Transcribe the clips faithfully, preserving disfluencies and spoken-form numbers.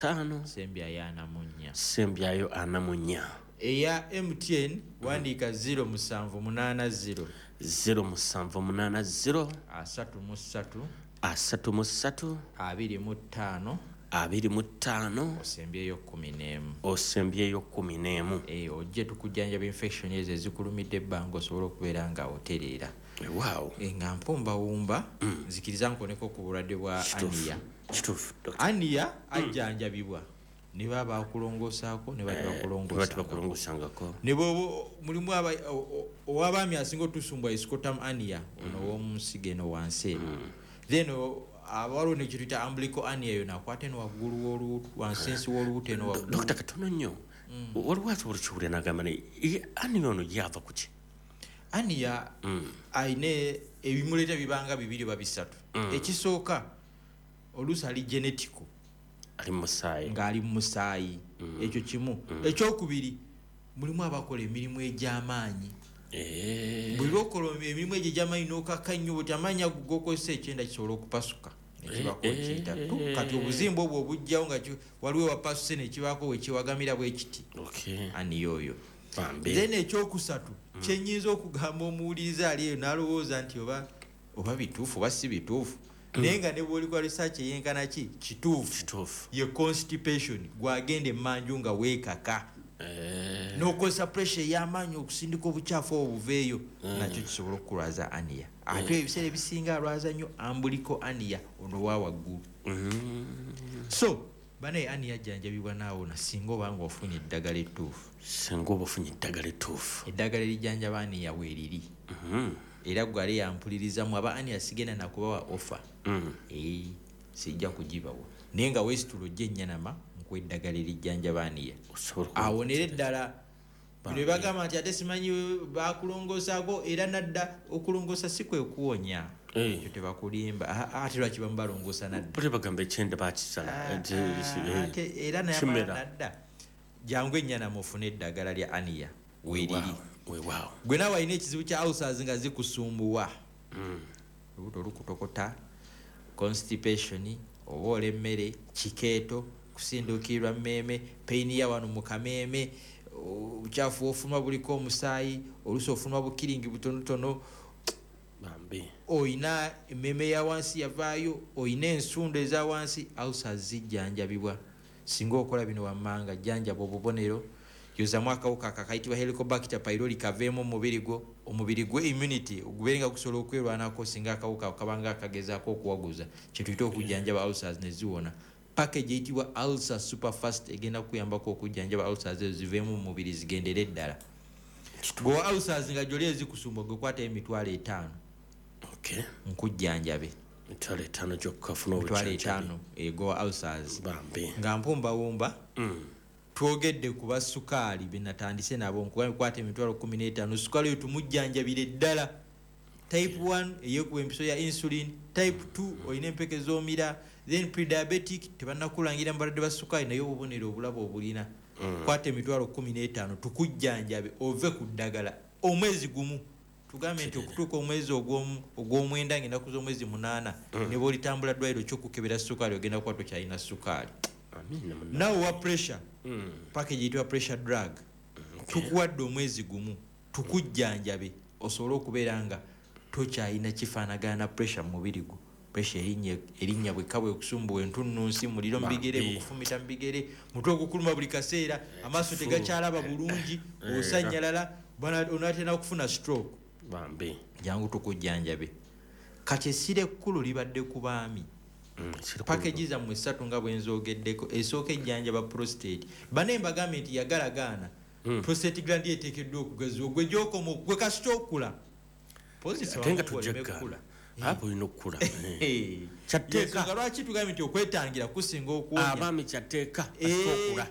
tano Sembyayo anamunya Sembyayo anamunya eya M T N wandika zero musanvu munana zero zero musanvu munana zero asatu mu ssatu asatu mu ssatu abiri mu ttaano abiri mu ttaano osembyeyo kumi n'emu osembyeyo kumi n'emu eh ojje tukujjanjaba infection ezo ezikulumidde ebbanga osobola okubeera nga otereera. Wow. E nga mpumba wumba mm. Nzikiriza nkoneko ku bulwadde bwa ania. Kituufu doctor. Ania mm. ajjanjabibwa ne baba okulongosaako ne bati bakulongosangako ne bo mulimu aba owabaami asinga otusumbwa iscotam ania ono mm. w'omusigeno wansi mm. Then abalo ne kirita umbilical ania yo nakwate no waggulu w'olubuto wansensi w'olubuto eno waggulu. Doctor katono nnyo waliwo asobola kiwulira n'agamba ne ania ono yava kuki ania mm. aine ebimuleta bibanga bibiri babisatu mm. Ekisooka oluusi ali genetico ali musaayi ng'ali musaayi mm. Ekyo kimu mm. Ekyokubiri mulimu abakola emirimu egy'amaanyi eh buli lwokola emirimu egyo egy'amaanyi n'okakka nnyo bwe amaanyi agokozesa ekyenda kisobola okupasuka nekibako ekiyita tu kati obuzimba obwo obujjawo nga waliwo wapasuse nekibaako wekiwagamira bwe kiti okay aniyoyo bambi then ekyokusatu mm. Kyenyinza okugamba omuwuliriza ali eyo n'alowooza nti oba oba bituufu oba si bituufu mm. Naye nga ne bw'oli kwa research eyenkana ki kituufu ye constipation gwagenda emmanju nga weekaka eh. N'okozesa pressure y'amaanyi okusindika obukyafu obuveeyo mm. Nakyo kisobola okukulwaza ania ate ebiseera ebisinga alwaza nnyo umbilical ania ono wa waggulu mm. So bane ania ajjanjabibwa naawona singa obanga ofunye eddagala ettuufu singa oba ofunye eddagala ettuufu eddagala erijjanjaba ania weeriri mm-hmm. Era gwali yampulirizamu aba ania sigenda nakubawa offer mm. Eh sijja kugibawo naye nga weesitulo ojja ennyanama nkuwa eddagala erijjanjaba ania awonera eddala bino bagamba nti ate simanyi bakulongosaako era nadda okulongosa si kwe kuwonya ekyo tebakulimba ate lwaki bamubalongosa nadda bagamba ekyenda bakisala ate era naye nadda jangu ennyanama ofune eddagala lya ania weeriri weewaawo gwe naawe alina ekizibu kya ulcers nga zikusumbuwa mm. Olubuto olukutokota constipation oboola emmere kikeeto kusinduukirirwa mmeeme pain ya wano mu kameeme obukyafu ofunwa buliko omusaayi oluusi ofunwa bukiringi butonotono bambi oyina emmeeme ya wansi yavaayo oyina ensundo eza wansi ulcers zijjanjabibwa singa okola bino wammanga jjanjaba obubonero yozamu akawuka akakayitibwa Helicobacter pylori kaveemu omubiri gwo omubiri gwe immunity ogubeerenga gusobola okwerwanako singa akawuka akabanga akagezaako okuwaguza kyetuyita okujjanjaba ulcers ne ziwona. Package eyitibwa ulcer superfast egenda kuyambako okujjanjaba ulcers ezo ziveemu mu mubiri zigendere eddala. Gwe ulcers nga gy'oli ezikusumba gwe kwata emitwalo etaano okay nkujjanjabe emitwalo etaano gyokka funa emitwalo etaano ego ulcers bambi nga mpumbawumba mm. Twogedde ku basukaali be natandise nabo nkwata emitwalo kumi n'etaano sukaali oyo tumujjanjabire ddala. Type one eyekuba empiso ya insulin, type two oyina empeke z'omira, then pre-diabetic tebannakulangira mbalwadde basukaali naye obubonero obulabo obulina mm. Kwata emitwalo kumi n'etaano tukujjanjabe ove ku ddagala omwezi gumu tugambe nti okutuuka omwezi ogw'omwenda ng'ennaku z'omwezi munaana mm. Ne bw'olitambula ddwaliro ky'okukebera sukaali ogenda kuba tokyalina sukaali. Nawe wa pressure mm. Package yitwa pressure drug okay. Tukuwadde omwezi gumu tukujjanjabe osobola okubeera nga tokyalina kifaanagana na pressure mu mubiri gwo. Pressure erinnya erinnya bwe kabwe okusumbuwa entunnunsi muliro mbigere mukufumita mbigere mutwe ogukuluma buli kaseera amaaso tegakyalaba bulungi osanyalala bwana onatera okufuna stroke bambi jangu tukujjanjabe. Kati essira ekkulu libadde ku baami mm, package za mu esatu nga bwenzogeddeko esooka ejjanjaba prostate bane mbagambe nti yagalagaana mm. Prostate gland eteekeddwa okugaziwa gwe gy'okoma gwe kasita okula tenga tujjagala hapo ino kula kyateeka nga lwaki tugambe nti okwetangira kusinga okuwonya abaami kyateeka okula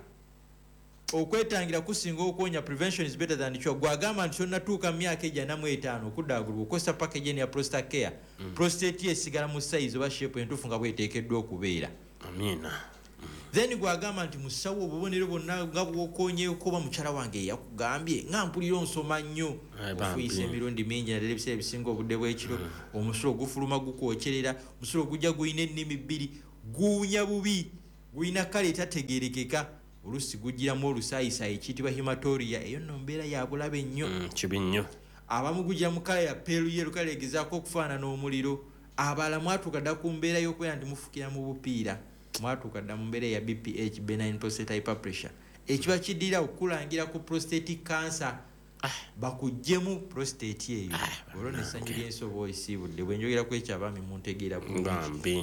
okwetangira kusinga okuwonya prevention is better than cure gwagamba nti onnatuuka mu myaka ejana mu etaano okuddagulwa okozesa package ya prostate care mm. Prostate esigala mu size oba shape entuufu nga bweteekeddwa okubeera amina mm. Then gwagamba nti musawo obubonero bwonna nga bwokonyeeko oba mukyala wange yakugambye nga mpulira onsoma nnyo ofuyisa emirundi mingi naddala ebiseera ebisinga obudde bw'ekiro mm. Omusulo gufuluma gukwokyerera omusulo gujja gulina ennimi bbiri guwunya bubi guyina kale etategeerekeka olusi gugiramu olusaayisayi ekiyitibwa hematoria eyo nno mbeera ya bulabe nnyo kibi nnyo abamu gugira mu kala ya peelu yeru kale egezaako okufaanana omuliro abala mwatuuka dda ku mbeera y'okubeera nti mufukira mu bupiira mwatuuka dda mu mbeera ya B P H benign prostate hyperpressure ekiba kiddira okukulangira ku prostatic cancer bakuggyemu prostate eyo olwo n'essanyu ly'ensobi oyisiibudde bwe njogera ku ekyo abaami muntegeera bulungi.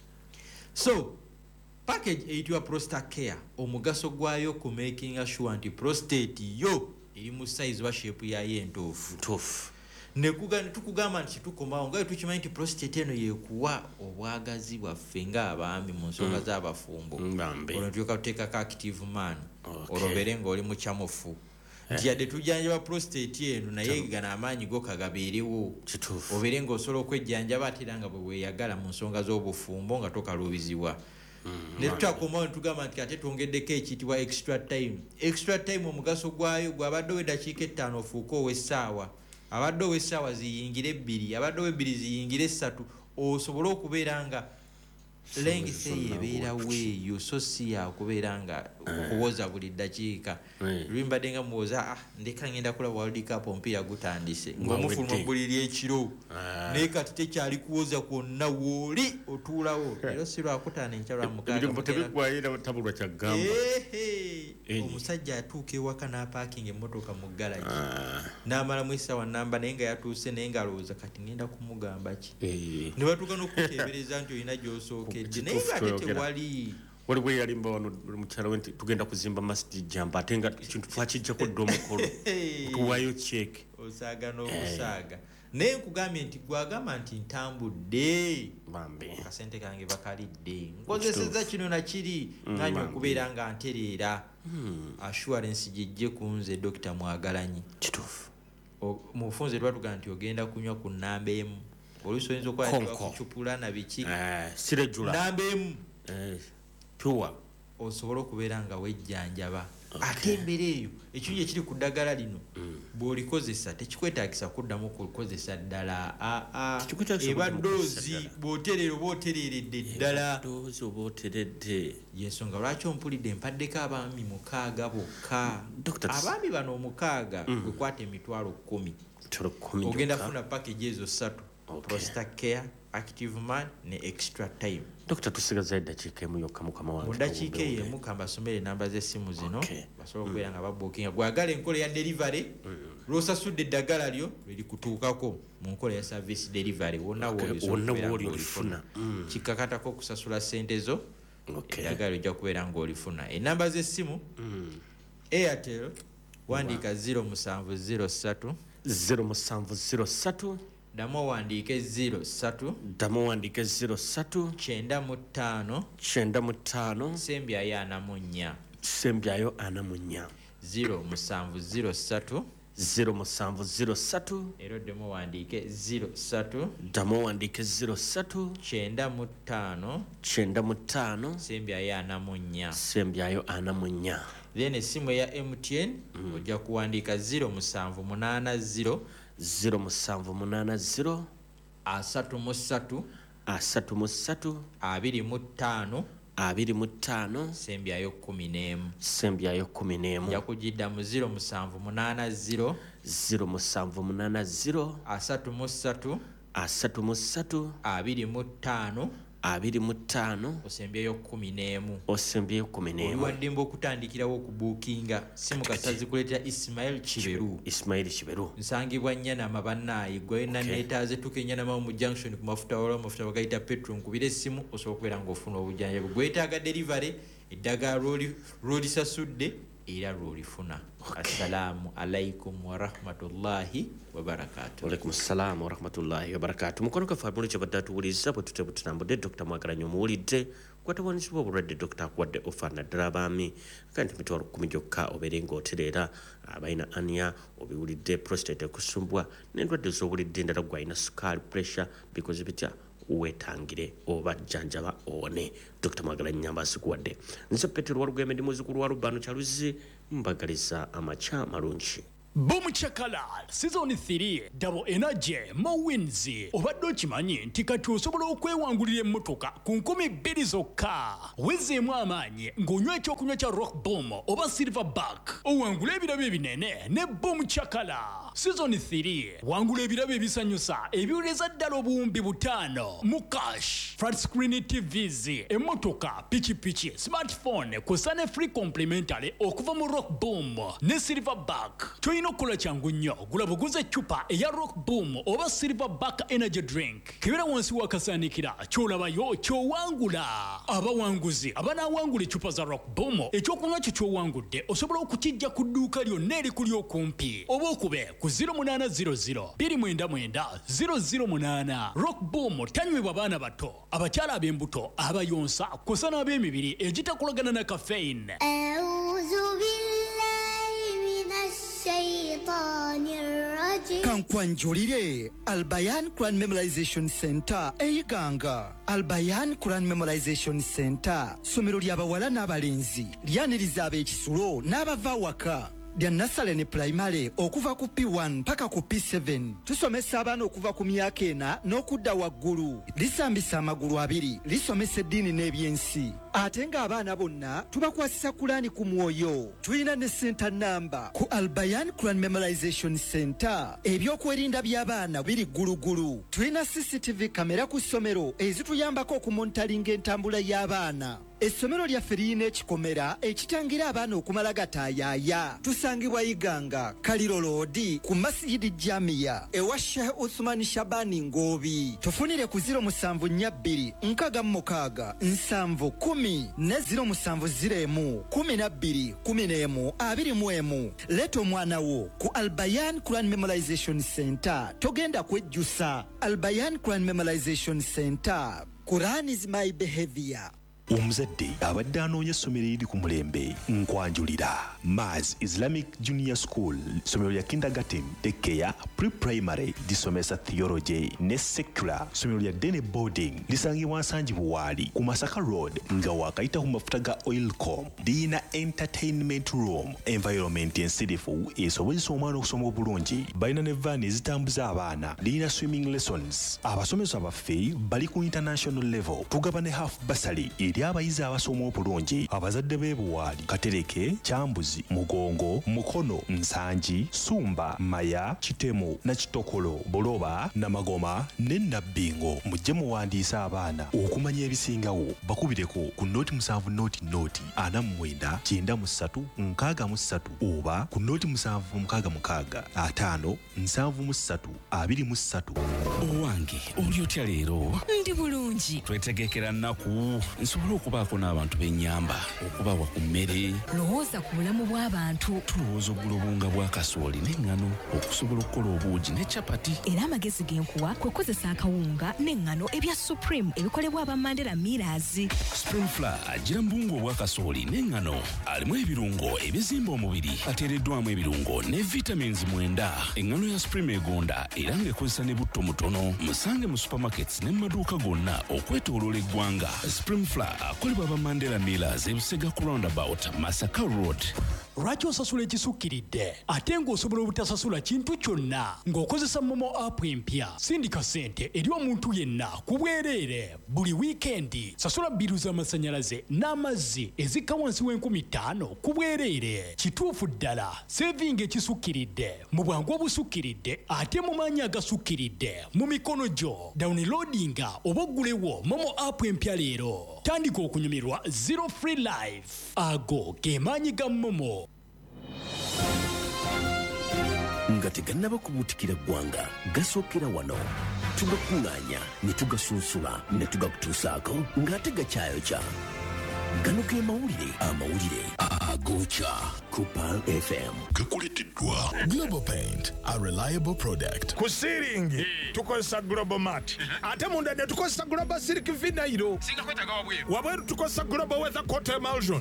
So package eyitibwa prostate care omugaso gwayo ku making sure nti prostate yo eri mu size wa shape yayo entuufu nekugana tukugamba nti tukomawo nga tukimanyi nti prostate eno yekuwa obwagazi bwaffe ng'abaami mu nsonga z'abafumbo olwo tuyoka tuteekako active man olobere ng'oli mukyamufu nti yadde tujjanjaba prostate eno naye gana amaanyi go kagabeerewo obeere ng'osobola okwejjanjaba ate era nga bwe weeyagala mu nsonga z'obufumbo nga tokaluubizibwa. Ne tutakomawo ne tugamba nti ate twongeddeko ekiyitibwa extra time. Extra time omugaso gwayo gw'abadde ow'eddakiika ettaano ofuuke ow'essaawa abadde ow'essaawa ziyingire ebbiri abadde ow'ebbiri ziyingire essatu osobole okubeera nga lengise yebeerawo eyo so si yakubeera nga okuwoza buli ddakiika lwimbadde nga muwoza ah ndeka ngenda kulaba World Cup omupiira gutandise ng'omufuluma buli lyekiro naye kati tekyali kuwoza kwonna wooli otuulawo era si lwakutaano enkya lwa mukaaga omusajja atuuka ewaka n'apaakinga emmotoka mu galagi n'amalamu essaawa namba naye nga yatuuse naye ng'alowooza kati ngenda kumugamba ki ne batuuka n'okuteebereza nti olina gy'osookedde naye ng'ate tewali waliwo yalimba wano mukyala we nti tugenda kuzimba masjid jamba ate nga ekintu twakijjako dda omukolo tuwayo check osaaga n'okusaaga naye nkugambye nti gwagamba nti ntambudde akasente kange bakalidde nkozeseza kino nakiri nganya okubeera nga ntereera assurance gijje ku nze Dr. Mwagalanyi kituufu mu bufunze twatugaa nti ogenda kunywa ku nnamba emu oluusi oyinza okukucupula na biki nnamba emu pure osobola okubeera nga wejjanjaba ate embeera eyo ekinyonyi ekiri ku ddagala lino bw'olikozesa tekikwetaagisa kuddamu kukozesa ddala eba doozi bw'oterera oba otereeredde ddala yensonga lwaki ompulidde empaddeko abaami mukaaga bokka abaami bano omukaaga kwekwata emitwalo kkumi ogenda kufuna package ezo ssatu prostate care active man ne extra time. Dokita tusigaza eddakiika emu yokka mukama wange. Mu ddakiika emu kambasomere namba z'essimu zino basobola okubeera nga babookinga gwagala enkola ya delivery lw'osasudde eddagala lyo lirikutuukako mu nkola ya service delivery wonna wooli olifuna kikkakatako okusasula ssente zo eddagala ojja kubeera ng'olifuna. Enamba z'essimu Airtel wandiika zero musanvu zero ssatu zero musanvu zero ssatu Damo wandike zero satu Damo wandike zero satu Chenda mutano Chenda mutano Sembya ya anamunya Sembya yo anamunya Zero musanvu zero satu Zero musanvu zero satu Ero demo wandike zero satu Damo wandike zero satu Chenda mutano Chenda mutano Sembya ya anamunya Sembya yo anamunya. Then esimu ya M T N mm. Ojja kuwandika zero musanvu munana zero zero musanvu munana zero asatu mu ssatu asatu mu ssatu abiri mu ttaano abiri mu ttaano sembyayo kkumi n'emu sembyayo kkumi n'emu yakugidda mu zero musanvu munana zero zero musanvu munana zero asatu mu ssatu asatu mu ssatu abiri mu ttaano abiri mu ttaano osembyeyo kkumi n'emu osembyeyo kkumi n'emu oliwaddemba okutandikirawo okubuukinga simu kasazi kuleetera Ismail Kiberu Ismail Kiberu nsangibwa nnyana bannaayi gwe yonna neetaaze tukennyana mu junction ku mafuta wala mafuta bagayita petrol nkubira essimu osobola okubeera ng'ofuna obujjanjabi gwetaaga delivery eddagala lw'olisasudde era lw'olifuna. Assalamu alaikum wa rahmatullahi wa barakatuh. Wa alaikum assalam wa rahmatullahi wa barakatuh. Mukono kafa muri kye badatu uliza bwe tutebe tunambudde Dr. Mwagalanyi omuwulidde kwatawanisibwa obulwadde Dr. akwadde ofana ddala abaami kandi mitwalo kkumi gyokka obeere ng'otereera abalina ania obiwulidde prostate ekusumbwa n'endwadde z'obulidde endala gwalina sukaali pressure bikoze bitya wetangire oba jjanjaba one. Dr. Mwagalanyi nyamba asikuwadde nze Petero Walugeme ndi muzzukulu wa Lubano Kyaluzi mbagaliza amacha malungi. Boom Chakalal Season three Double Energy Mo Wins obadde okimanyi nti kati osobola okwewangulira emmotoka ku nkumi bbiri zokka wezeemu amaanyi ng'onywa ekyokunywa kya Rock Boom oba Silverback owangula ebirabo ebinene ne Boom Chakala. Season three wangula ebirabo ebisanyusa ebiwuleza ddala obuwumbi butaano mu cash, flat screen T Vs, emmotoka, pikipiki, smartphone kw'ossa ne free complimentary okuva mu Rock Boom ne Silverback. Toyina okukola kyangu nnyo, gula buguze eccupa eya Rock Boom oba Silverback energy drink kebera wansi wakasaanikira ky'olabayo ky'owangula. Abawanguzi abanaawangula eccupa za Rock Boom ekyokunywa kyo ky'owangudde osobola okukijja ku dduuka lyonna erikuli okumpi oba okube ku zero eight zero zero two nine nine zero zero eight. Rock Boom tanywebwa baana bato, abakyala ab'embuto, abayonsa kw'ossa n'ab'emibiri egitakolagana na caffeine. Kankwanjulire Albayan Quran Memorization Center eyiganga. Albayan Quran Memorization Center somero ly'abawala n'abalenzi lyaniriza ab'ekisulo n'abava waka lya nasale ne primary okuva ku P one paka ku P seven. Tusomesa abaana okuva ku myaka ena n'okudda waggulu. Lisambisa amagulu abiri, lisomesa eddiini n'ebyensi. Ate ng'abaana bonna tubakwasisa Kurani ku mwoyo. Tulina ne center number ku Albayan Quran Memorization Center. Ebyokwerinda by'abaana biri gulugulu. Tulina C C T V kamera ku ssomero ezituyambako okumontalinga entambula y'abaana. Essomero lyaffe lirina ekikomera ekitangira abaana okumala gataayaaya. Tusangibwa Iganga, Kaliro Road, ku Masjidi Jamia, ewa Sheikh Uthman Shabani Ngobi. Tufunire ku zero seven four two nkaga mukaaga nsanvu kumi ne zero seven zero emu kumi na bbiri kumi n'emu abiri mu emu. Leeta omwana wo ku Albayan Quran Memorization Center. Togenda kwejjusa. Albayan Quran Memorization Center. Quran is my behavior. Omuzadde abadde anoonya essomero eriri ku mulembe nkwanjulira. Maz Islamic Junior School, ssomero lya kindergarten, daycare, pre-primary lisomesa theology ne secular. Ssomero lya Dene boarding lisangibwa Nsangi Buwaali ku Masaka Road nga wakayita ku mafuta ga Oilcom. Lirina entertainment room, environment ensirifu esobozesa omwana okusoma obulungi. Balina ne van ezitambuza abaana. Lirina swimming lessons. Abasomesa baffe bali ku international level. Tugaba ne half bursary eri abayizi abasoma obulungi. Abazadde b'e Buwaali, Katereke, Kyambuzi, Mugongo, Mukono, Nsangi, Sumba, Maya, Kitemu na Kitokolo, Boloba, Namagoma ne Nabbingo. Mujje muwandiisa abaana okumanya ebisingawo. Bakubireko ku noti musanvu noti noti ana mu mwenda kyenda mu ssatu nkaaga mu ssatu oba ku noti musanvu mukaaga mukaaga ataano nsanvu mu ssatu abiri mu ssatu. Owange oli otya leero? Ndi bulungi. Twetegekera nnaku nsobola okubaako n'abantu b'ennyamba okubawa ku mmere. Lowooza ku bulamu bw'abantu. Tulowooza oggula obunga bwa kasooli n'eŋŋano okusobola okukola obuugi ne capati. Era amagezi g'enkuwa kwe kukozesa akawunga n'eŋŋano ebya Supreme ebikolebwa aba Mandela Millers. Spring Flour agira mu bunga obwa kasooli n'eŋŋano alimu ebirungo ebizimba omubiri, ateereddwamu ebirungo ne vitamins mwenda. Eŋŋano ya Supreme egonda era ng'ekozesa ne butto mutono. Musange mu supermarkets ne mu maduuka gonna okwetooloola eggwanga. Spring Flour akolebwa aba Mandela Millers ebusega ku roundabout Masaka Road. Lwaki osasula ekisukkiridde ate ng'osobola obutasasula kintu kyonna ng'okozesa Momo app empya? Sindika ssente eri omuntu yenna ku bwereere buli wiikendi. Sasula bbiru z'amasannyalaze n'amazzi ezikka wansi w'enkumi ttaano ku bwereere. Kituufu ddala, sevinga ekisukkiridde mu bwangu obusukkiridde ate mu maanyi agasukkiridde mu mikono gyo. Downloadinga oba oggulewo Momo app empya leero. Tandika okunyumirwa Zero Free Life. Ago ge maanyi ga Momo. Nga tegannaba kubuutikira ggwanga gasookera wano. Tugakuŋŋaanya ne tugasunsula ne tugakutuusaako ng'ate gakyayokya. Gano ge mawulire, amawulire agookya ku Pearl F M. Gakuleteddwa Global Paint, a reliable product. Ku sealing tukozesa Global Mat, ate munda ne tukozesa Global Silk Vinyl. Singa kwetaga wabweru. Wabweru tukozesa Global Weather Coat Emulsion.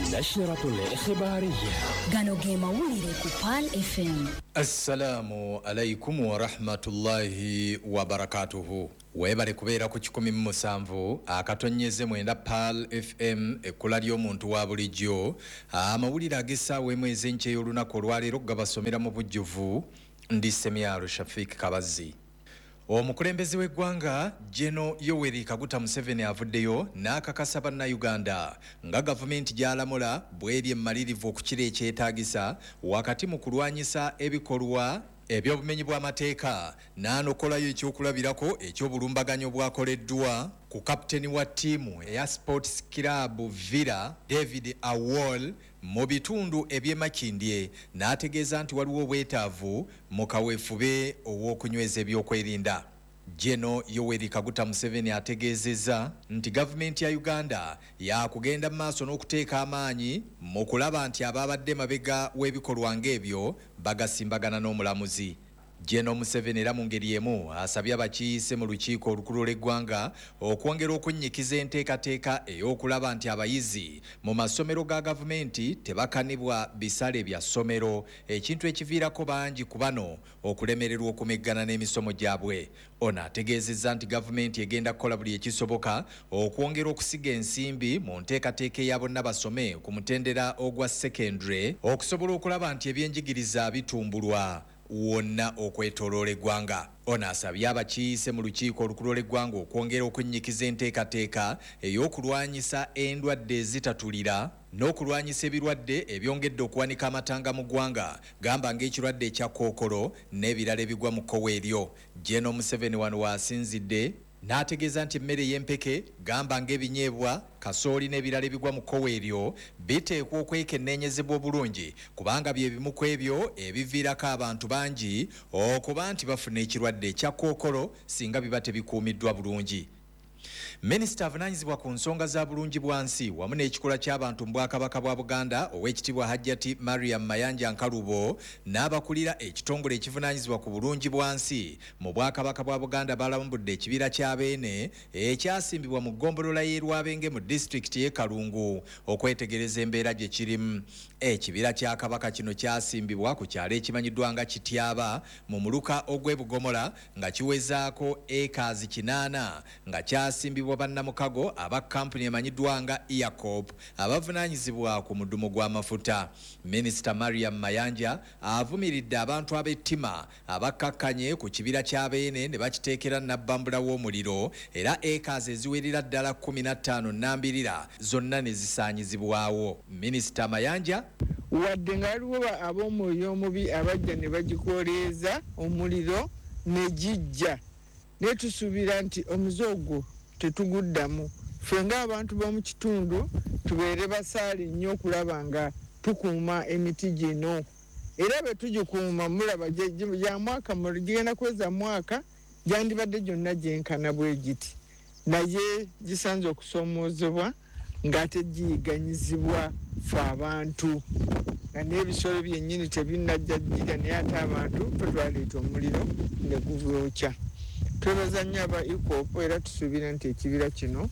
نشرة الإخبارية gano ge mawulire ku Pal F M. Assalamu alaikum wa rahmatullahi wa barakatuhu. Webale kubeera ku kikumi mu musanvu akatonyeze mwenda Pal F M ekkula ly'omuntu wa bulijjo. Amawulire ag'essaawa emu ez'enkya y'olunaku olwaleero gabasomera mu bujjuvu ndi Semyalo Shafik Kabazi. Omukulembeze w'eggwanga Jeno Yoweri Kaguta Museveni avuddeyo n'akakasa bannayuganda nga gavumenti gy'alamula bw'eri emmalirivu okukira ekyetaagisa wakati mu kulwanyisa ebikolwa eby'obumenyi bw'amateeka n'anokolayo ekyokulabirako eky'obulumbaganyo obwakoleddwa ku kapiteni wa ttiimu eya Sports Club Villa David Awol mu bitundu eby'emakindye n'ategeeza nti waliwo obwetaavu mu kaweefube ow'okunyweza ebyokwerinda. Jeno Yoweri Kaguta Museveni ategeezezza nti gavumenti ya Uganda yakugenda mu maaso n'okuteeka amaanyi mu kulaba nti ababadde mabega w'ebikolwa ng'ebyo bagasimbagana n'omulamuzi. Jeno Museveni era mu ngeri emu asabye abakiise mu lukiiko olukulu lw'eggwanga okwongera okunnyikiza enteekateeka ey'okulaba nti abayizi mu masomero ga gavumenti tebakanibwa bisale bya ssomero, ekintu ekiviirako bangi ku bano okulemererwa okumeggana n'emisomo gyabwe. Ono ategeezezza nti gavumenti egenda kukola buli ekisoboka okwongera okusiga ensimbi mu nteekateeka eya bonna basome ku mutendera ogwa secondary okusobola okulaba nti ebyenjigiriza bitumbulwa wonna okwetooloola eggwanga. Ono asabye abakiise mu lukiiko olukulu lw'eggwanga okwongera okunnyikiza enteekateeka ey'okulwanyisa endwadde ezitatulira n'okulwanyisa ebirwadde ebyongedde okuwanika amatanga mu ggwanga, gamba ng'ekirwadde ekya kkookolo n'ebirala ebigwa mu kkowe eryo. Jeno Museveni wano waasinzidde n'ategeeza nti emmere y'empeke, gamba ng'ebinyeebwa, kasooli n'ebirala ebigwa mu kkowe eryo biteekwa okwekenneenyezebwa obulungi kubanga bye bimu ku ebyo ebiviirako abantu bangi okuba nti bafuna ekirwadde ekya kkookolo singa biba tebikuumiddwa bulungi. Minisita avunaanyizibwa ku nsonga za bulungi bwansi wamu n'ekikola ky'abantu mu Bwakabaka bwa Buganda ow'ekitiibwa Hajjati Mariam Mayanja Nkalubo n'abakulira ekitongole ekivunaanyizibwa ku bulungi bwansi mu Bwakabaka bwa Buganda balambudde ekibira kya Beene ekyasimbibwa mu ggombolola y'e Rwabenge mu disitulikiti y'e Kalungu okwetegereza embeera gye kirimu. Ekibira kya Kabaka kino kyasimbibwa ku kyalo ekimanyiddwa nga Kityaba mu muluka ogw'e Bugomola nga kiwezaako ekaazi kinaana nga kyasimbibwa bannamukago aba kampuni emanyiddwa nga Eacop abavunaanyizibwa ku mudumu gw'amafuta. Minisita Mariam Mayanja avumiridde abantu ab'ettima abakkakkanye ku kibira kya Beene ne bakiteekera nabbambula w'omuliro era ekaazi eziwerera ddala kkumi na ttaano nnambirira zonna ne zisaanyizibwawo. Minisita Mayanja wadde nga waliwo ab'omwoyo omubi abajja ne bagikooleeza omuliro ne gijja, ne tusuubira nti omuzoogo tetuguddamu. Ffe ng'abantu b'omu kitundu tubeere basaale nnyo okulaba nga tukuuma emiti gino, era bwe tugikuuma mulaba gya mwaka gigenda kweza mwaka gyandibadde gyonna gyenkana bwe giti, naye gisanze okusoomoozebwa ng'ate giyiganyizibwa ffe abantu nga n'ebisolo byennyini tebinnajja gira, naye ate abantu fe twaleeta omuliro ne gubyokya. Twebaza nnyo aba Eacop era tusuubira nti ekibira kino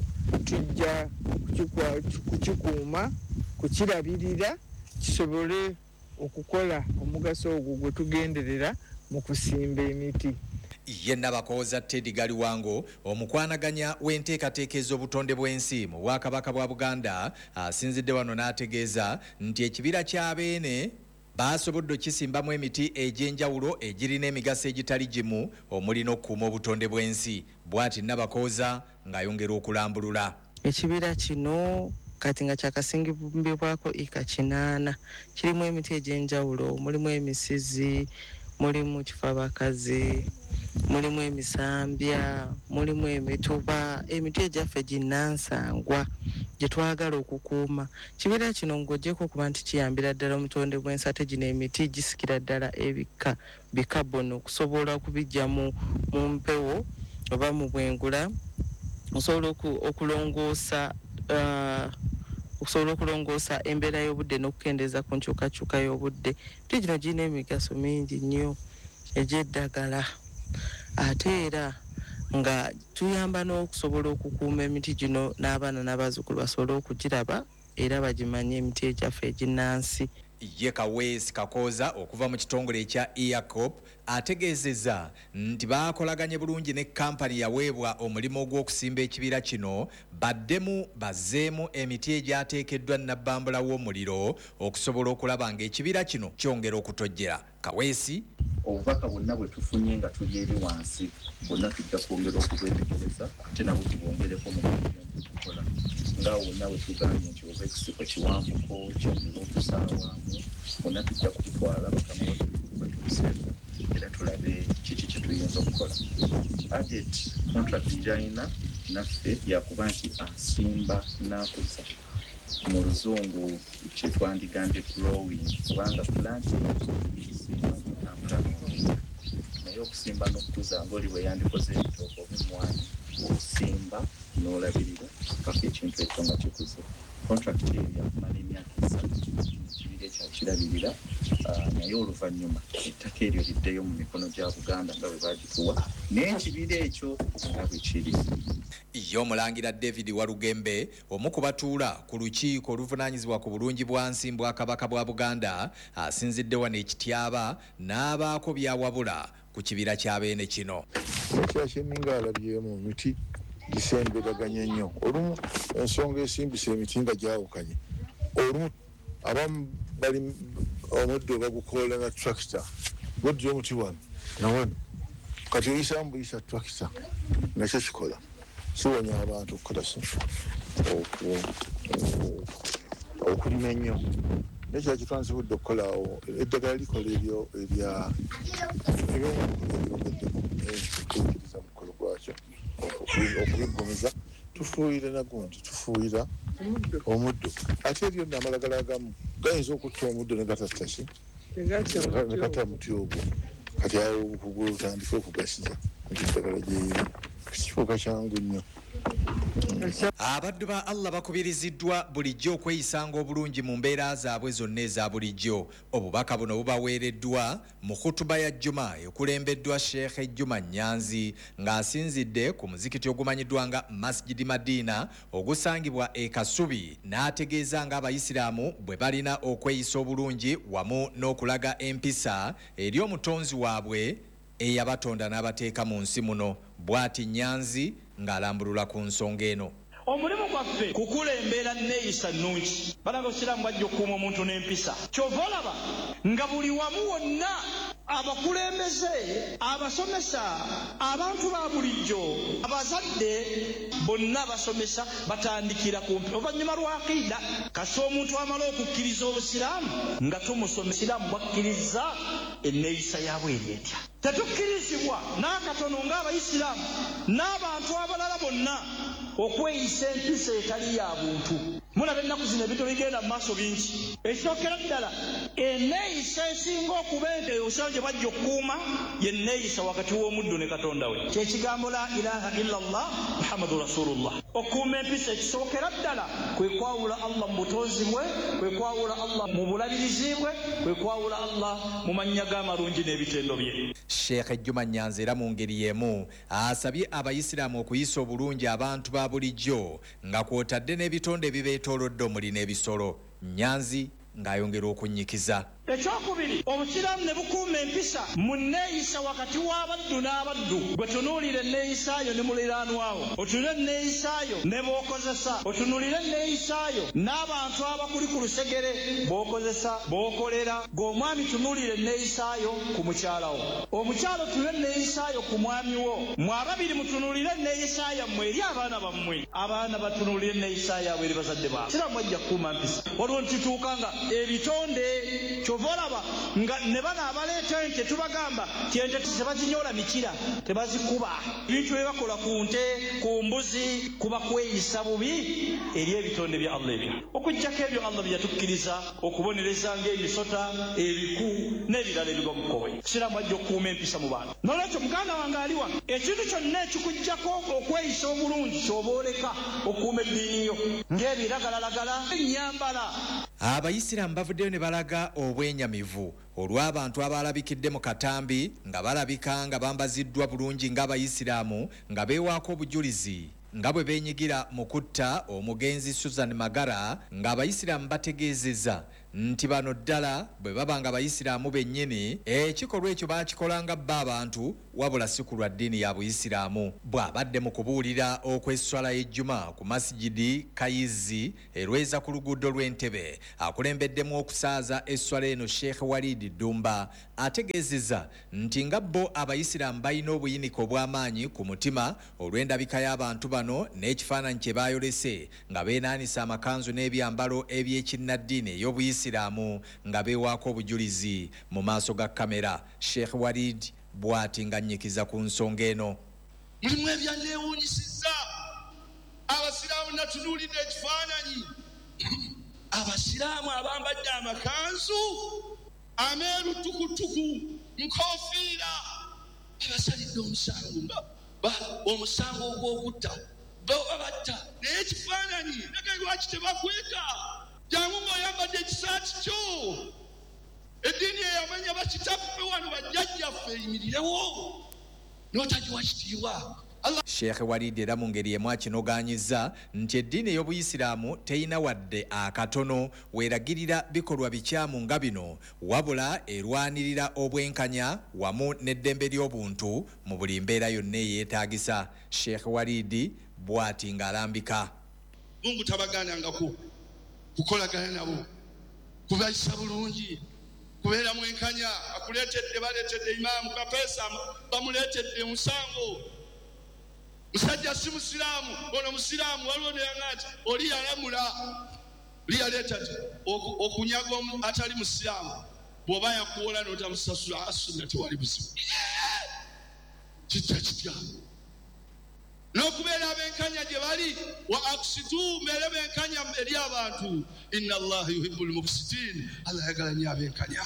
tujja kukikuuma, kukirabirira kisobole okukola omugaso ogwo gwe tugenderera mu kusimba emiti. Ye Nabakooza Teddy Galiwango omukwanaganya w'enteekateeka ez'obutonde bw'ensi mu Bwakabaka bwa Buganda asinzidde wano n'ategeeza nti ekibira kya Beene baasobodde okisimbamu emiti egy'enjawulo egirina emigaso egitali gimu omuli n'okukuuma obutonde bw'ensi. Bw'ati Nabakooza ng'ayongera okulambulula. Ekibira kino kati nga kyakasimbibwako eka kinaana, kirimu emiti egy'enjawulo, mulimu emisizi, mulimu kifabakazi, mulimu emisambya, mulimu emituba, emiti egyaffe ginnansangwa gye twagala okukuuma. Kibira kino ng'oggyeko okuba nti kiyambira ddala omutonde bw'ensi, ate gino emiti gisikira ddala ebika bikabono okusobola okubijja mu mpewo oba mu bwengula, osobola okulongoosa okusobola okulongoosa embeera y'obudde n'okukendeeza ku nkyukakyuka y'obudde. Emiti gino girina emigaso mingi nnyo egy'eddagala, ate era nga tuyamba n'okusobola okukuuma emiti gino n'abaana n'abazzukulu basobole okugiraba era bagimanye emiti egyaffe eginnansi. Ye Kaweesi Kakooza okuva mu kitongole ekya Eacop ategeezezza nti baakolaganye bulungi ne kampani yaweebwa omulimu ogw'okusimba ekibira kino baddemu bazzeemu emiti egyateekeddwa nabbambula w'omuliro okusobola okulaba ng'ekibira kino kyongera okutojjera. Kaweesi obubaka bwonna bwe tufunye nga tuli eri wansi bwonna tujja kwongera okubwetegereza ate nabo tubongereko mu kukola ngaawo wonna bwe tugambye nti oba ekisiko kiwanvuko kyomira okusaawamu bwonna tujja kutwala bakama batubiseeko era tulabe kiki kye tuyinza okukola. Budget contract gy'alina naffe yakuba nti asimba n'akuza mu luzungu kye twandigambye growing kubanga planting kisimba n'okutambula naye okusimba n'okukuza ng'oli bwe yandikoze ebitoogo obimwanyi okusimba n'olabirira paka ekintu ekyo nga kikuze. Contract eyo yakumala emyaka esatu ekibira ekyakirabirira naye oluvannyuma ettaka eryo liddeyo mu mikono gya Buganda nga bwe bagituwa n'ekibira ekyo nga bwe kiri. Yo Omulangira David Walugembe omu ku batuula ku lukiiko oluvunaanyizibwa ku bulungi bwa nsi bwa Kabaka bwa Buganda asinzidde wano ekityaba n'abaako byawabula ku kibira kya beene kino. Ekyakyeninga alabye mu miti gisembegaganye nnyo olumu ensonga esimbisa emiti nga gyawukanye olumu abamu bali omuddo bagukoola na tractor gojja omuti wano nawano kati oyisa mbuyisa tractor nakyo kikola siwonya abantu okukola okulima ennyo nekyo kitwanzibudde okukolaawo eddagala likola ebyo ebya ebyokukiriza mukolo gwakyo okubigumiza tufuuyire nagundi tufuuyira omuddo ate eryo namalagala agamu gayinza okutta omuddo negatataki negata muti ogwo kati awo okugutandika okugasiza eddagala gyeri kifuuka kyangu nnyo. Abaddu ba Allah bakubiriziddwa bulijjo okweyisanga obulungi mu mbeera zaabwe zonna eza bulijjo. Obubaka buno bubaweereddwa mu khutuba ya Juma ekulembeddwa Sheikh Juma Nyanzi ng'asinzidde ku muzikiti ogumanyiddwa nga Masjidi Madina ogusangibwa e Kasubi n'ategeeza ng'Abayisiraamu bwe balina okweyisa obulungi wamu n'okulaga empisa eri omutonzi waabwe eyabatonda n'abateeka mu nsi muno. Bw'ati Nyanzi ng'alambulula ku nsonga eno. Omulimu gwaffe kukulembera neeyisa nnungi balaga Obusiraamu bwajja okukuuma omuntu n'empisa kyova olaba nga buli wamu wonna abakulembeze abasomesa abantu ba bulijjo abazadde bonna basomesa batandikira kumpi oluvannyuma lwa akiida kasi omuntu amala okukkiriza Obusiraamu nga tumusomesa Obusiraamu bwakkiriza enneeyisa yaabwe eri etya. Tetukkirizibwa n'akatono ng'Abayisiraamu n'abantu abalala bonna okweyisa empisa etali ya buntu. Mulaba ennaku zino ebintu bigenda mu maaso bingi. Ekisookera ddala enneeyisa esinga okuba ente Obusiraamu gye bajja okukuuma ye nneeyisa wakati w'omuddu ne Katonda we. Kyekigambo la ilaha illallah Muhammadu Rasulullah. Okuuma empisa ekisookera ddala kwe kwawula Allah mu butonzi bwe, kwe kwawula Allah mu bulabirizi bwe, kwe kwawula Allah mu mannya g'amalungi n'ebitendo bye. Sheikh Juma Nyanzi era mu ngeri y'emu asabye Abayisiraamu okuyisa obulungi abantu ba bulijjo nga kwotadde n'ebitonde ebibeetoolodde omuli n'ebisolo. Nyanzi ng'ayongera okunnyikiza. Ekyokubiri, Obusiraamu ne bukuuma empisa mu nneeyisa wakati w'abaddu n'abaddu. Bwe tunuulira enneeyisaayo ne muliraanwawo, otunule enneeyisaayo ne b'okozesa, otunulire enneeyisaayo n'abantu abakuli ku lusegere b'okozesa b'okolera. Gw'omwami tunuulire enneeyisaayo ku mukyala wo, omukyala otunule enneeyisaayo ku mwami wo, mwe ababiri mutunuulire enneeyisaayo mmwe eri abaana bammwe, abaana batunuulire enneeyisaayo yaabwe eri bazadde baabwe. Obusiraamu bwajja kukuuma mpisa. Waliwo ntituuka nga ebitonde volaba nga ne bana abaleeta ente tubagamba ti ente tebazinyola mikira tebazikuba ebintu bye bakola ku nte ku mbuzi kuba kweyisa bubi eri ebitonde bya Allah ebyo. Okujjako ebyo Allah bye yatukkiriza okubonereza ng'emisota ebiku n'ebirala ebiva mu kkowe. Obusiraamu ajja okukuuma empisa mu bantu. N'olwekyo muganda wange aliwa ekintu kyonna ekikujjako okweyisa obulungi ky'oba oleka okukuuma eddiini yo ng'ebiragalalagala ennyambala. Abayisiraamu bavuddeyo ne balaga obwenyamivu olw'abantu abalabikidde mu katambi nga balabika nga bambaziddwa bulungi ng'Abayisiraamu nga beewaako obujulizi nga bwe beenyigira mu kutta omugenzi Susan Magara ng'Abayisiraamu bategeezezza nti bano ddala bwe baba nga Abayisiraamu bennyini ekikolwa ekyo baakikolanga bba abantu wabula si ku lwa ddiini ya Buyisiraamu. Bw'abadde mu kubuulira okw'esswala y'ejjuma ku masigidi Kayizi erweza ku luguudo lw'Entebbe akulembeddemu okusaaza esswala eno Sheikh Walid Dumba ategeezezza nti nga bo Abayisiraamu balina obuyinike obw'amaanyi ku mutima olw'endabika y'abantu bano n'ekifaananyi kye baayolese nga beenaanisa amakanzu n'ebyambalo eby'ekinnaddiini ey'Obuyisiraamu nga beewaako obujulizi mu maaso ga kamera. Sheikh Walid bw'ati ng'annyikiza ku nsonga eno. Mulimu ebyanneewuunyisizza. Abasiraamu natunuulidde ekifaananyi. Abasiraamu abambadde amakanzu ameeru tukutuku nkoofiira babasalidde omusango ba omusango ogw'okutta babatta naye ekifaananyi naye lwaki tebakweka jangu ng'oyambadde ekisaati kyo eddiini eyamanya bakitaffe wano bajjajjaffe eyimirirewo n'otagiwa kitiibwa. Sheikh Walid era mu ngeri emu akinogaanyizza nti eddiini ey'Obuyisiraamu teyina wadde akatono weeragirira bikolwa bikyamu nga bino wabula erwanirira obwenkanya wamu n'eddembe ly'obuntu mu buli mbeera yonna eyeetaagisa. Sheikh Walid bw'ati ng'alambika. Mungu tabagaanangako kukolagana nabo kubayisa bulungi kubeera mwenkanya akuleetedde baleetedde imaamu kapeesa bamuleetedde musango musajja si musiraamu ono musiraamu waliwo neyaŋati oli yalamula oli yaleeta ti okunyaga atali musiraamu bw'oba yakuwola n'otamusasula asuna tewali buzibu kijja kitya n'okubeera abenkanya gye bali wa akusitu mbeere benkanya eri abantu inna allaha yuhibbul muqsitin allah ayagala nnyo abenkanya.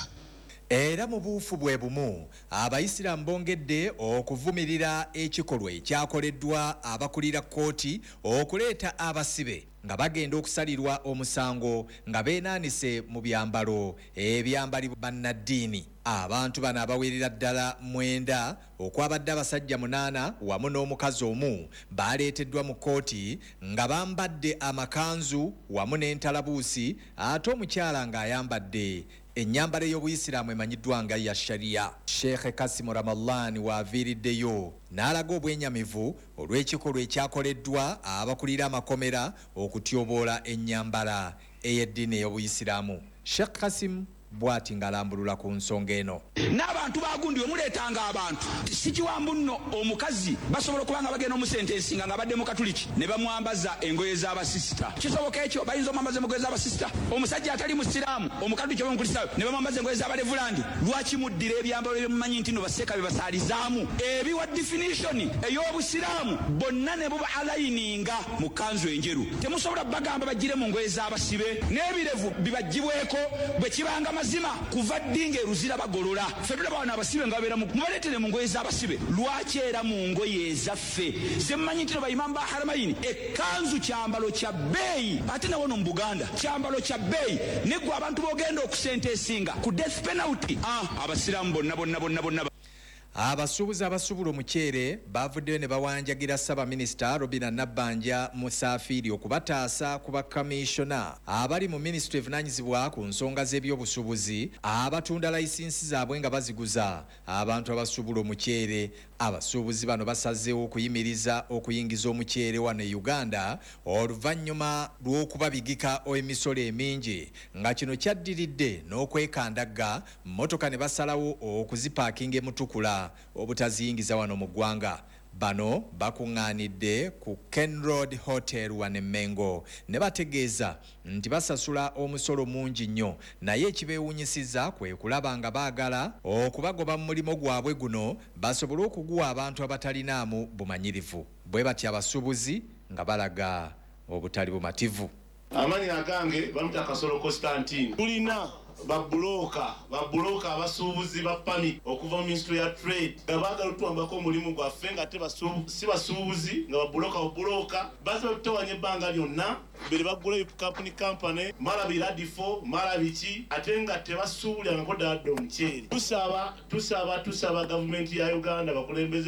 Era mu buufu bwe bumu Abayisiraamu bongedde okuvumirira ekikolwa ekyakoleddwa abakulira kkooti okuleeta abasibe nga bagenda okusalirwa omusango nga beenaanise mu byambalo ebyambali bannaddiini. Abantu bano abawerera ddala mwenda okwabadde abasajja munaana wamu n'omukazi omu baaleeteddwa mu kkooti nga bambadde amakanzu wamu n'entalabuusi ate omukyala ng'ayambadde ennyambala ey'Obuyisiraamu emanyiddwa nga ya Sharia. Sheikh Kasim Ramallan waaviiriddeyo n'alaga obwenyamivu olw'ekikolwa ekyakoleddwa abakulira amakomera okutyoboola ennyambala ey'eddiini ey'Obuyisiraamu. Sheikh Kasim bw'ati ng'alambulula ku nsonga eno. N'abantu bagundi omuleetanga abantu si kiwambu nno omukazi basobola okuba nga bagenda omusentensinga nga badde mu katuliki ne bamwambaza engoye z'abasisita. Kisoboka ekyo bayinza omwambaza engoye z'abasisita. Omusajja atali musiraamu omukatuliki oba omukristaayo ne bamwambaza engoye z'abalevulandi. Lwaki muddira ebyambalo byemumanyi nti no baseeka bye basaalizaamu ebiwa definition ey'obusiraamu bonna ne buba alayininga mu kanzu enjeru. Temusobola bagamba bagire mu ngoye z'abasibe n'ebirevu bibagibweko bwe kibanga mazima kuva ddinga eruzira bagolola. Ffe tulaba bano abasibe nga babeera mubaleetere mu ngoye z'abasibe. Lwaki era mu ngoye ezaffe ze mmanyi nti no bayimamu ba haramayini ekkanzu kyambalo kya bbeeyi ate nawono mu Buganda kyambalo kya bbeeyi neggwe abantu b'ogenda okusenteesinga ku death penalty. Ah, abasiraamu bonna bonna bonna bonna abasuubuzi abasubula omuceere bavuddeyo ne bawanjagira Ssaabaminisita Robina Nabbanja Musafiri okubataasa ku bakamishona abali mu minisitule evunaanyizibwa ku nsonga z'ebyobusuubuzi abatunda layisinsi zaabwe nga baziguza abantu abasubula omuceere. Abasuubuzi bano basazeewo okuyimiriza okuyingiza omuceere wano e Uganda oluvannyuma lw'okubabigika emisolo emingi nga kino kyaddiridde n'okwekandagga mmotoka ne basalawo okuzipaakinga emutukula obutaziyingiza wano mu ggwanga. Bano bakuŋŋaanidde ku Ken Road Hotel wane Mengo ne bategeeza nti basasula omusolo mungi nnyo naye ekibeewuunyisiza kwe kulaba nga baagala okubagoba mu mulimo gwabwe guno basobole okuguwa abantu abatalinaamu bumanyirivu. Bwe batya abasuubuzi nga balaga obutali bumativu. Amanyi agange bamuta Kasolo Constantine. Tulina babuloka babuloka abasuubuzi ba pami okuva mu Ministry ya Trade nga baagala otwambako omulimu gwaffe nga te si basuubuzi nga babuloka babuloka baza otowanya ebbanga lyonna bere bagula company company mala biradifo mala biki ate nga tebasuubulya nga kodadde omuceere. Tusaba tusaba tusaba gavumenti ya Uganda bakulembeze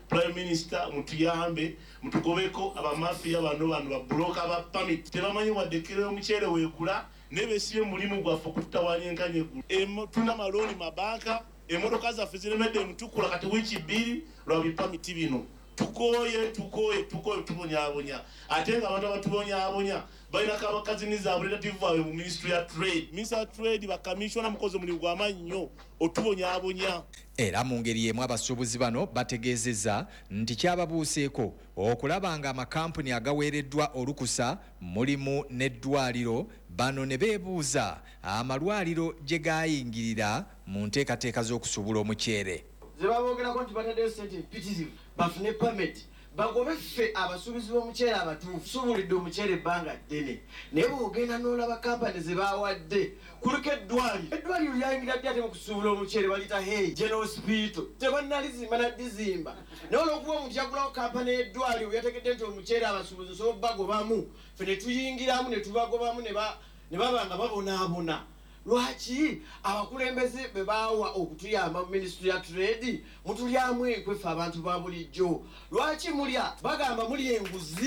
prime minister mutuyambe mutugobeko abamafiya bano bano babloka aba permit tebamanyi wadde kero omuceere weekula nebesibe mulimu gwaffe okututawanya enkanye tuna maloni mabanka emotoka zaffe ziremedde emutukula kati wiiki bbiri lwa bipamiti bino tukoye tukoye tukoye tubonyaabonya ate nga abantu abatubonyaabonya balinako abakaziniza relative baabwe mu ministry ya trade minister ya trade bakamishona mukozi omulimu gw'amaanyi nnyo otubonyaabonya. Era mu ngeri y'emu abasuubuzi bano bategeezezza nti kyababuuseeko okulaba nga amakampuni agaweereddwa olukusa mulimu n'eddwaliro bano ne beebuuza amalwaliro gye gaayingirira mu nteekateeka z'okusuubula omuceere. Ze baboogerako nti bataddeyo ssente mpitirivu bafune pameti bagobe ffe abasuubuzi b'omuceere abatuufu suubulidde omuceere ebbanga ddene naye bw'ogenda n'olaba kampani ze baawadde kuliko eddwaliro eddwaliro lyayingira ddi ate mu kusuubula omuceere balita hey general hospital tebannalizimba naddizimba naye olw'okuba omuntu yagulawo kampani y'eddwaliro yategedde nti omuceere abasuubuzi osobola bagobamu ffe ne tuyingiramu ne tubagobamu ne baba nga babonaabona. Lwaki abakulembeze be baawa okutuyamba mu ministry ya trade mutulyamu enkwefe abantu ba bulijjo? Lwaki mulya bagamba muli enguzi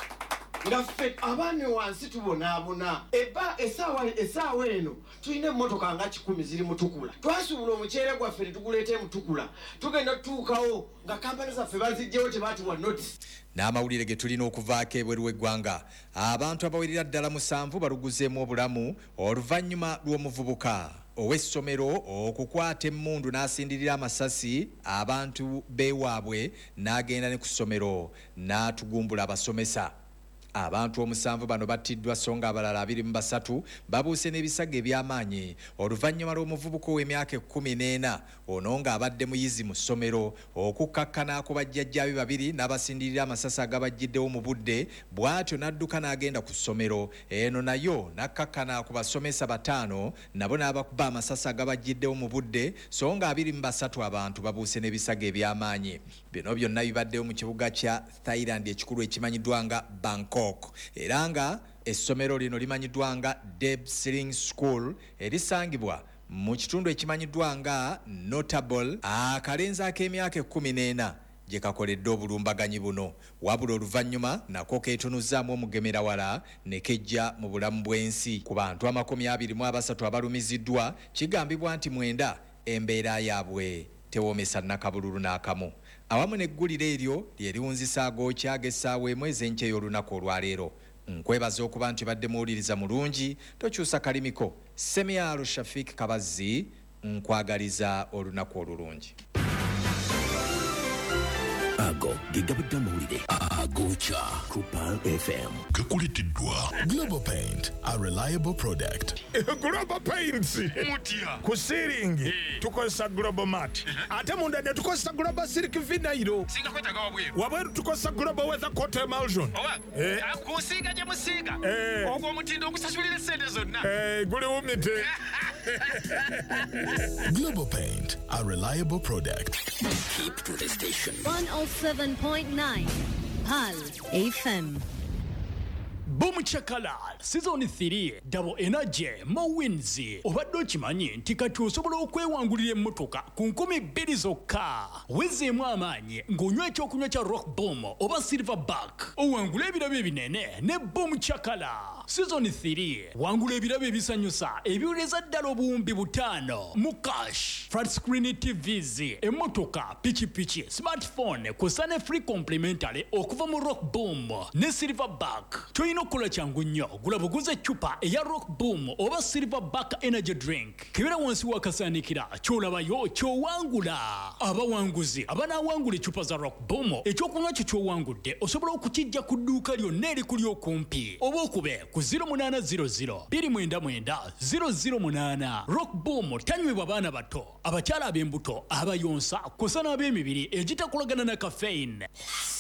nga ffe abaami wansi tubonaabona eba esaawa esaawa eno tulina emmotoka nga kikumi ziri mutukula twasuubula omuceere gwaffe ne tuguleeta emutukula tugenda tutuukawo nga kampani zaffe bazijjewo tebaatuwa notice. N'amawulire ge tulina okuvaako ebweru w'eggwanga abantu abawerera ddala musanvu baluguzeemu obulamu oluvannyuma lw'omuvubuka ow'essomero okukwata emmundu n'asindirira amasasi abantu beewaabwe n'agenda ne ku ssomero n'atugumbula abasomesa. Abantu omusanvu bano battiddwa so nga abalala abiri mu basatu babuuse n'ebisago eby'amaanyi oluvannyuma lw'omuvubuka ow'emyaka ekkumi n'ena ono ng'abadde muyizi mu ssomero okukkakkana ku bajjajjaabe babiri n'abasindirira amasasi agabajjiddewo mu budde bw'atyo n'adduka n'agenda ku ssomero eno nayo n'akkakkana ku basomesa bataano nabo n'abakuba amasasi agabajjiddewo mu budde so nga abiri mu basatu abantu babuuse n'ebisago eby'amaanyi. Bino byonna bibaddewo mu kibuga kya Thailand ekikulu ekimanyiddwa nga Bangkok. Era nga essomero lino limanyiddwa nga Deb Sling School erisangibwa mu kitundu ekimanyiddwa nga Notable akalenzi ak'emyaka ekkumi n'ena gye kakoledde obulumbaganyi buno wabula oluvannyuma nako keetunuzzaamu omugemerawala ne kejja mu bulamu bw'ensi. Ku bantu amakumi abiri mu abasatu abalumiziddwa kigambibwa nti mwenda embeera yaabwe tewoomesa nakabululu n'akamu. Awamu n'egguliro eryo lye liwunzisa agookya ag'essaawa emu ez'enkya y'olunaku olwaleero. Nkwebaza okuba nti badde muwuliriza mulungi tokyusa kalimiko. Semyalo Shafik Kabazzi nkwagaliza olunaku olulungi. Ago gigabudde amawulire agookya ku Pal F M gakulitiddwa Global Paint, a reliable product. Global Paints mutya ku ceiling tukozesa Global Mat ate munda ne tukozesa Global Silk Vinyl singa kwetaga wabweru wabweru tukozesa Global Weather Coat Emulsion eh akusinga gye musiga ogwo omutindo okusasulira sente zonna eh guli umite. Global Paint, a reliable product. Keep to the station. one oh seven point nine Pal F M. Boom Chakala Season three Double Energy Mawins obadde okimanyi nti kati osobola okwewangulira emmotoka ku nkumi bbiri zokka wezeemu amaanyi ng'onywa ekyokunywa kya Rock Boom oba Silverback owangula ebirabo ebinene ne Boom Chakala. Season three wangula ebirabo ebisanyusa ebiwuleza ddala obuwumbi butaano mu cash, flat screen T Vs, emmotoka, pikipiki, smartphone kusa ne free complimentary okuva mu Rock Boom ne Silverback. Toyina okukola kyangu nnyo gula buguze eccupa eya Rock Boom oba Silverback energy drink kibera wansi wakasaanikira kyolabayo kyowangula. Abawanguzi abanaawangula eccupa za Rock Boom ekyokunywa kyo kyowangudde osobola okukijja ku dduuka lyonna erikuli okumpi oba okube ku zero munana zero zero two nine nine zero zero munana. Rock Boom tanywebwa baana bato, abakyala ab'embuto, abayonsa kusa n'ab'emibiri egitakolagana na caffeine.